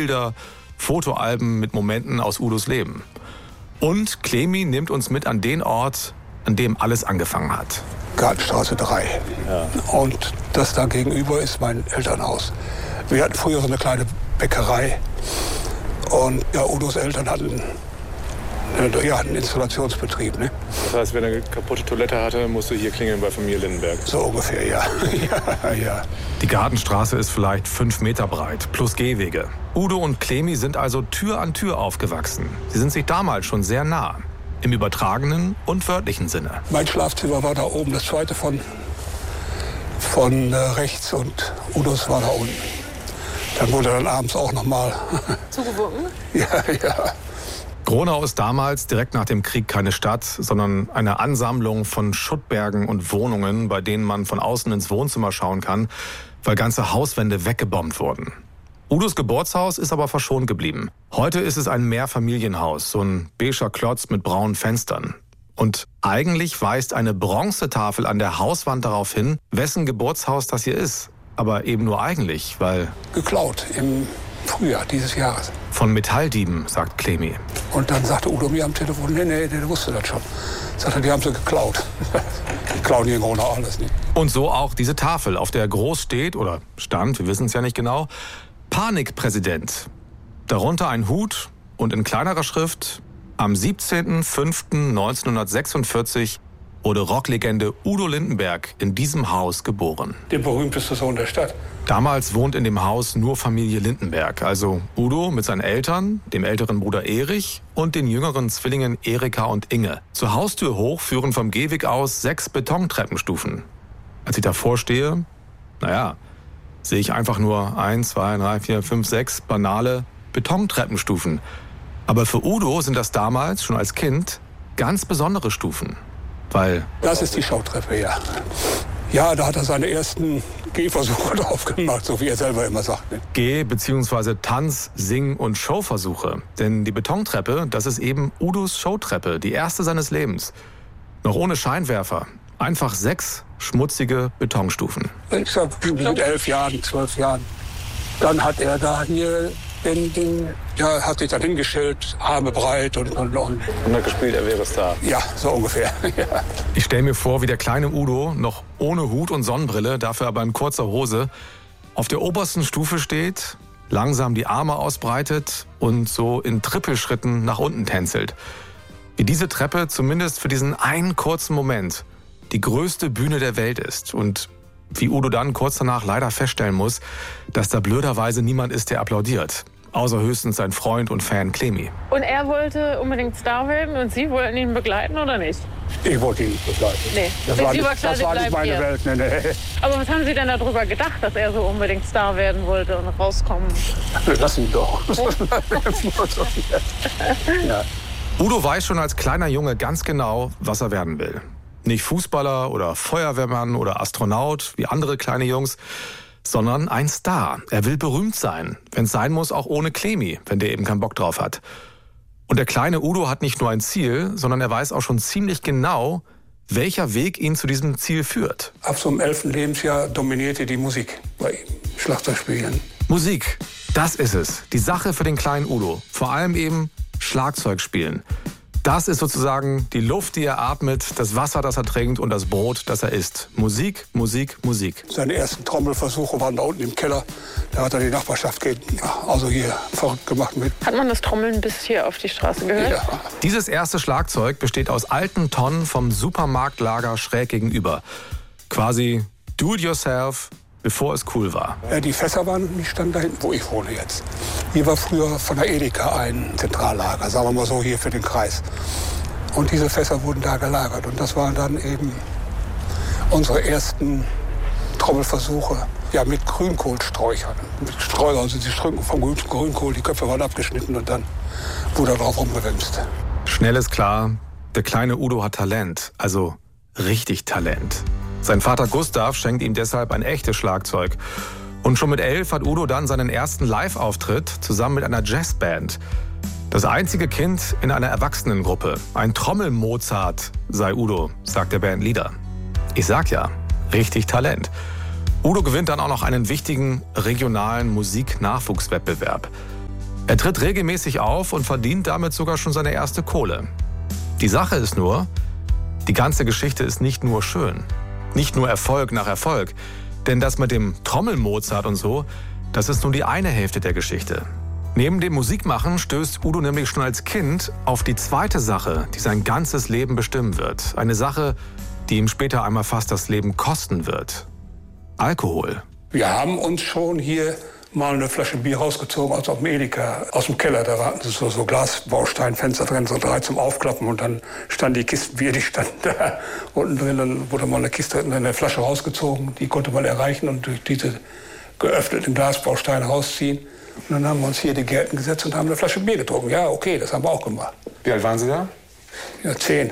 Bilder, Fotoalben mit Momenten aus Udos Leben. Und Clemi nimmt uns mit an den Ort, an dem alles angefangen hat. Gartenstraße 3. Ja. Und das da gegenüber ist mein Elternhaus. Wir hatten früher so eine kleine Bäckerei. Und ja, Udos Eltern hatten einen Installationsbetrieb. Ne? Das heißt, wenn er eine kaputte Toilette hatte, musste hier klingeln bei Familie Lindenberg? So ungefähr, ja. Ja. Die Gartenstraße ist vielleicht 5 Meter breit, plus Gehwege. Udo und Clemi sind also Tür an Tür aufgewachsen. Sie sind sich damals schon sehr nah. Im übertragenen und wörtlichen Sinne. Mein Schlafzimmer war da oben, das zweite von rechts, und Udos war da unten. Dann wurde dann abends auch noch mal zugewunken? Ja. Gronau ist damals direkt nach dem Krieg keine Stadt, sondern eine Ansammlung von Schuttbergen und Wohnungen, bei denen man von außen ins Wohnzimmer schauen kann, weil ganze Hauswände weggebombt wurden. Udos Geburtshaus ist aber verschont geblieben. Heute ist es ein Mehrfamilienhaus, so ein beiger Klotz mit braunen Fenstern. Und eigentlich weist eine Bronzetafel an der Hauswand darauf hin, wessen Geburtshaus das hier ist. Aber eben nur eigentlich, weil... Geklaut im Frühjahr dieses Jahres. Von Metalldieben, sagt Clemi. Und dann sagte Udo mir am Telefon, nee, der wusste das schon. Sagte, die haben sie geklaut. Die klauen hier in Gronau alles nicht. Und so auch diese Tafel, auf der groß steht, oder stand, wir wissen es ja nicht genau, Panikpräsident. Darunter ein Hut und in kleinerer Schrift: am 17.05.1946 wurde Rocklegende Udo Lindenberg in diesem Haus geboren. Der berühmteste Sohn der Stadt. Damals wohnt in dem Haus nur Familie Lindenberg, also Udo mit seinen Eltern, dem älteren Bruder Erich und den jüngeren Zwillingen Erika und Inge. Zur Haustür hoch führen vom Gehweg aus 6 Betontreppenstufen. Als ich davor stehe, sehe ich einfach nur 1, 2, 3, 4, 5, 6 banale Betontreppenstufen. Aber für Udo sind das damals, schon als Kind, ganz besondere Stufen. Weil... Das ist die Schautreppe, ja. Ja, da hat er seine ersten Gehversuche drauf gemacht, so wie er selber immer sagt. Ne? Geh- bzw. Tanz-, Sing- und Showversuche. Denn die Betontreppe, das ist eben Udos Showtreppe, die erste seines Lebens. Noch ohne Scheinwerfer. Einfach 6 schmutzige Betonstufen. Ich sag, mit 11 Jahren, 12 Jahren. Dann hat er da hier hat sich dann hingestellt, Arme breit und hat gespielt, er wäre Star. Ja, so ungefähr. Ja. Ich stelle mir vor, wie der kleine Udo, noch ohne Hut und Sonnenbrille, dafür aber in kurzer Hose, auf der obersten Stufe steht, langsam die Arme ausbreitet und so in Trippelschritten nach unten tänzelt. Wie diese Treppe zumindest für diesen einen kurzen Moment die größte Bühne der Welt ist und wie Udo dann kurz danach leider feststellen muss, dass da blöderweise niemand ist, der applaudiert. Außer höchstens sein Freund und Fan Clemi. Und er wollte unbedingt Star werden und Sie wollten ihn begleiten oder nicht? Ich wollte ihn nicht begleiten. Nee, das war nicht meine Welt. Nee. Aber was haben Sie denn darüber gedacht, dass er so unbedingt Star werden wollte und rauskommen? Lass ihn doch. Ja. Udo weiß schon als kleiner Junge ganz genau, was er werden will. Nicht Fußballer oder Feuerwehrmann oder Astronaut wie andere kleine Jungs, sondern ein Star. Er will berühmt sein, wenn es sein muss, auch ohne Clemi, wenn der eben keinen Bock drauf hat. Und der kleine Udo hat nicht nur ein Ziel, sondern er weiß auch schon ziemlich genau, welcher Weg ihn zu diesem Ziel führt. Ab so dem 11. Lebensjahr dominierte die Musik bei ihm, Schlagzeugspielen. Musik, das ist es. Die Sache für den kleinen Udo. Vor allem eben Schlagzeug spielen. Das ist sozusagen die Luft, die er atmet, das Wasser, das er trinkt und das Brot, das er isst. Musik, Musik, Musik. Seine ersten Trommelversuche waren da unten im Keller. Da hat er die Nachbarschaft hier verrückt gemacht mit. Hat man das Trommeln bis hier auf die Straße gehört? Ja. Dieses erste Schlagzeug besteht aus alten Tonnen vom Supermarktlager schräg gegenüber. Quasi do it yourself, bevor es cool war. Die Fässer standen da hinten, wo ich wohne jetzt. Hier war früher von der Edeka ein Zentrallager, sagen wir mal so, hier für den Kreis. Und diese Fässer wurden da gelagert. Und das waren dann eben unsere ersten Trommelversuche. Ja, mit Grünkohlsträuchern. Mit Streuern, also die Strünken vom Grünkohl, die Köpfe waren abgeschnitten und dann wurde drauf rumgewimst. Schnell ist klar, der kleine Udo hat Talent, also richtig Talent. Sein Vater Gustav schenkt ihm deshalb ein echtes Schlagzeug. Und schon mit 11 hat Udo dann seinen ersten Live-Auftritt zusammen mit einer Jazzband. Das einzige Kind in einer Erwachsenengruppe. Ein Trommel-Mozart sei Udo, sagt der Bandleader. Ich sag ja, richtig Talent. Udo gewinnt dann auch noch einen wichtigen regionalen Musiknachwuchswettbewerb. Er tritt regelmäßig auf und verdient damit sogar schon seine erste Kohle. Die Sache ist nur, die ganze Geschichte ist nicht nur schön. Nicht nur Erfolg nach Erfolg. Denn das mit dem Trommelmozart und so, das ist nur die eine Hälfte der Geschichte. Neben dem Musikmachen stößt Udo nämlich schon als Kind auf die zweite Sache, die sein ganzes Leben bestimmen wird. Eine Sache, die ihm später einmal fast das Leben kosten wird. Alkohol. Wir haben uns schon hier mal eine Flasche Bier rausgezogen aus dem Edeka, aus dem Keller. Da waren so Glasbausteinfenster drin, so 3 zum Aufklappen. Und dann standen die Kisten Bier, die standen da unten drin. Dann wurde mal eine Flasche rausgezogen, die konnte man erreichen und durch diese geöffneten Glasbausteine rausziehen. Und dann haben wir uns hier die Gärten gesetzt und haben eine Flasche Bier getrunken. Ja, okay, das haben wir auch gemacht. Wie alt waren Sie da? Ja, 10.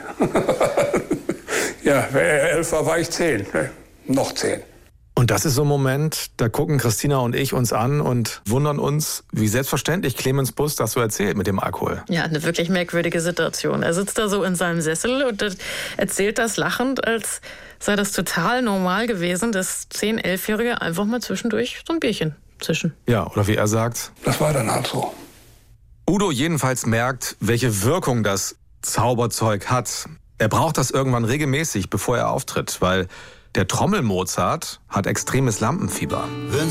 Ja, wer 11 war ich 10. Noch 10. Und das ist so ein Moment, da gucken Christina und ich uns an und wundern uns, wie selbstverständlich Clemens Buß das so erzählt mit dem Alkohol. Ja, eine wirklich merkwürdige Situation. Er sitzt da so in seinem Sessel und erzählt das lachend, als sei das total normal gewesen, dass 10-, 11-Jährige einfach mal zwischendurch so ein Bierchen zischen. Ja, oder wie er sagt. Das war dann halt so. Udo jedenfalls merkt, welche Wirkung das Zauberzeug hat. Er braucht das irgendwann regelmäßig, bevor er auftritt, weil der Trommelmozart hat extremes Lampenfieber.